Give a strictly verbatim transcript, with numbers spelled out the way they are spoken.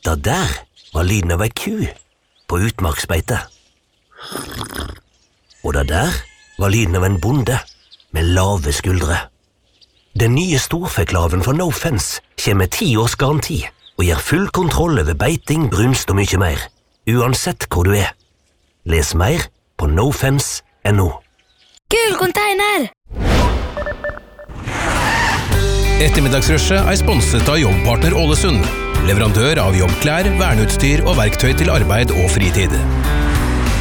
Det der var lyden av ei ku på utmarksbeite. Og det der var lyden av en bonde med lave skuldre. Den nye storfeklaven fra No Fence kommer med ti års garanti og gir full kontroll over beiting, brunst og mye mer, uansett hvor du er. Les mer på nofence punktum no. Gul container! Ettermiddagsrushet er sponset av Jobbpartner Ålesund, leverandør av jobbklær, verneutstyr og verktøy til arbeid og fritid.